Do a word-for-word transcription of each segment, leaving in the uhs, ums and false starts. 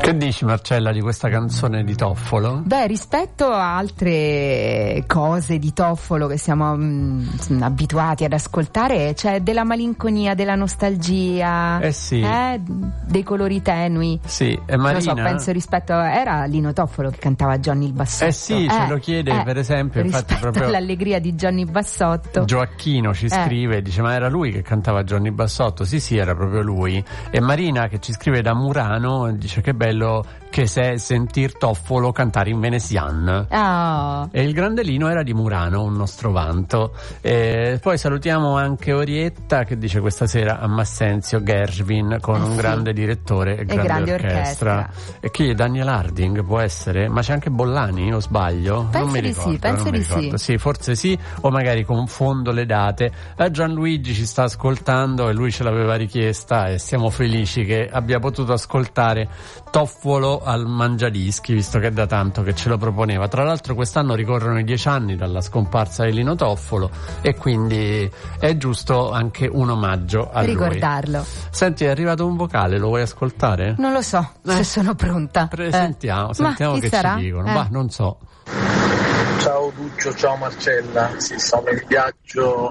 Che dici, Marcella, di questa canzone di Toffolo? Beh, rispetto a altre cose di Toffolo che siamo mh, abituati ad ascoltare, c'è della malinconia, della nostalgia, eh sì. eh, dei colori tenui. Sì, e Marina... Non so, penso rispetto a... Era Lino Toffolo che cantava Johnny il Bassotto. Eh sì, ce eh, lo chiede eh, per esempio, infatti proprio... l'allegria di Johnny Bassotto. Gioacchino ci scrive, eh. dice, ma era lui che cantava Johnny Bassotto? Sì, sì, era proprio lui. E Marina, che ci scrive da Murano, dice che bello che se sentir Toffolo cantare in venezian. Oh. E il grande Lino era di Murano, un nostro vanto. E poi salutiamo anche Orietta, che dice questa sera a Massenzio Gershwin con eh un sì. grande direttore e, e grande, grande orchestra. orchestra. E chi è? Daniel Harding può essere? Ma c'è anche Bollani, o sbaglio? Penso non mi di ricordo, sì, penso non mi di ricordo. sì. Sì, forse sì, o magari confondo le date. Eh, Gianluigi ci sta ascoltando e lui ce l'aveva richiesta e siamo felici che abbia potuto ascoltare Toffolo al Mangiadischi, visto che è da tanto che ce lo proponeva. Tra l'altro quest'anno ricorrono i dieci anni dalla scomparsa di Lino Toffolo e quindi è giusto anche un omaggio a ricordarlo. lui. Senti, è arrivato un vocale, lo vuoi ascoltare? Non lo so, eh. se sono pronta. Presentiamo, eh. sentiamo che sarà? ci dicono. Eh. Ma non so. Ciao Duccio, ciao Marcella. Sì, sono in viaggio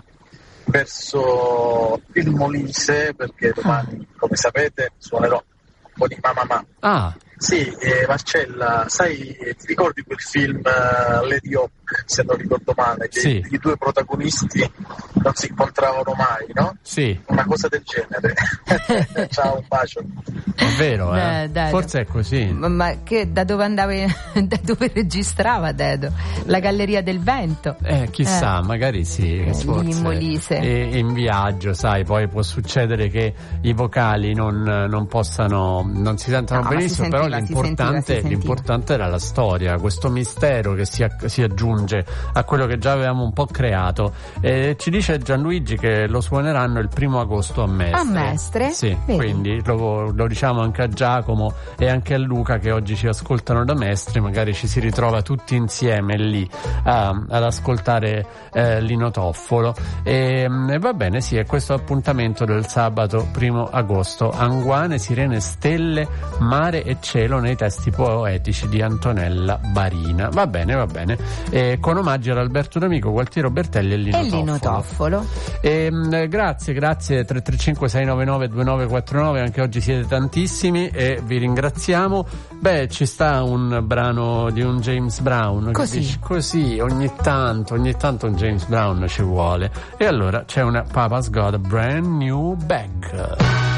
verso il Molise perché domani, come sapete, suonerò un po' di Mamma Ma. Ah. Sì, eh, Marcella, sai, ti ricordi quel film uh, Lady Hawk, se non ricordo male, che sì. i due protagonisti non si incontravano mai, no? Sì. Una cosa del genere. Ciao, un bacio. È vero, eh? Dai, dai, forse è così. Ma, ma che da dove andavi, da dove registrava Dedo? La Galleria del Vento? Eh, chissà, eh. magari sì. Eh, forse in Molise. E in viaggio, sai, poi può succedere che i vocali non, non possano, non si sentano no, benissimo, sentiva, però l'importante, sentiva, l'importante era la storia, questo mistero che si, si aggiunge a quello che già avevamo un po' creato. E ci dice Gianluigi che lo suoneranno il primo agosto a Mestre. A Mestre? Sì, Vedi. quindi lo, lo diciamo anche a Giacomo e anche a Luca che oggi ci ascoltano da Mestre, magari ci si ritrova tutti insieme lì a, ad ascoltare eh, Lino Toffolo. E, e va bene, sì, è questo appuntamento del sabato primo agosto. Anguane, sirene, stelle, mare e cielo nei testi poetici di Antonella Barina. Va bene, va bene. E con omaggi ad Alberto D'Amico, Gualtiero Bertelli e Lino e Toffolo. Lino Toffolo. E, mh, grazie, grazie. tre tre cinque sei nove nove due nove quattro nove, anche oggi siete tantissimi e vi ringraziamo. Beh, ci sta un brano di un James Brown. Così. Dici, così, ogni tanto, ogni tanto un James Brown ci vuole. E allora c'è una Papa's Got a Brand New Bag.